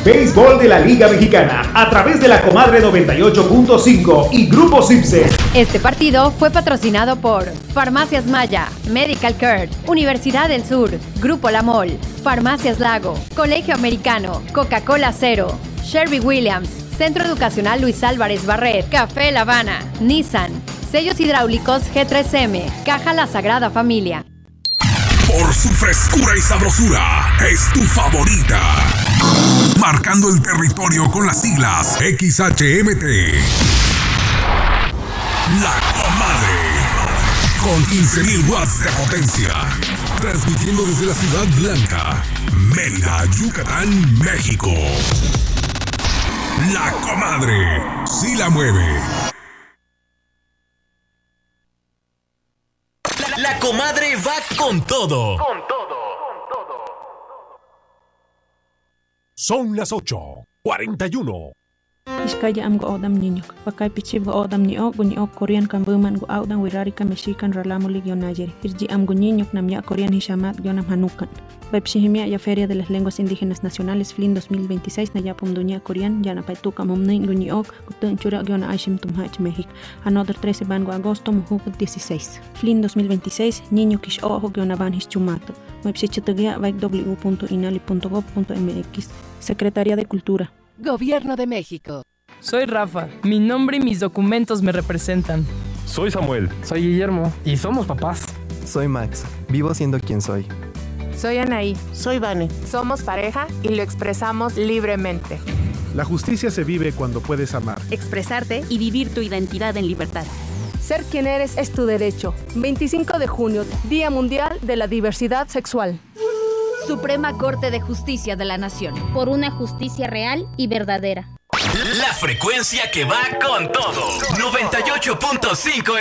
Béisbol de la Liga Mexicana a través de la Comadre 98.5 y Grupo Cipse. Este partido fue patrocinado por Farmacias Maya, Medical Care, Universidad del Sur, Grupo La Mol, Farmacias Lago, Colegio Americano, Coca-Cola Cero, Sherwin Williams, Centro Educacional Luis Álvarez Barret, Café La Habana, Nissan, Sellos Hidráulicos G3M, Caja La Sagrada Familia. Por su frescura y sabrosura, es tu favorita. Marcando el territorio con las siglas XHMT. La Comadre. Con 15.000 watts de potencia. Transmitiendo desde la Ciudad Blanca, Mérida, Yucatán, México. La Comadre. Sí la mueve. La Comadre va con todo. Son las 8:41. Iskaya am go odam niñok. Pakay pichib go odam niok Korean kan buman go audan wirari kan mexican ralamulig yonayer. Irji am go niñok nam ya Korean hishamat yonam hanukan. Baipshihimia ya Feria de las Lenguas Indígenas Nacionales FLIN 2026 na yapum dunia Korean yana paituka momnin guniok gutun chura yona aishim tumhach México. Another 13 bango agosto mujuk 16. FLIN 2026 niño kish ojo yona van hischumato. Baipshichitagia baik w.inali.gov.mx. Secretaría de Cultura. Gobierno de México. Soy Rafa. Mi nombre y mis documentos me representan. Soy Samuel. Soy Guillermo. Y somos papás. Soy Max. Vivo siendo quien soy. Soy Anaí. Soy Vane. Somos pareja y lo expresamos libremente. La justicia se vive cuando puedes amar, expresarte y vivir tu identidad en libertad. Ser quien eres es tu derecho. 25 de junio, Día Mundial de la Diversidad Sexual. Suprema Corte de Justicia de la Nación. Por una justicia real y verdadera. La frecuencia que va con todo. 98.5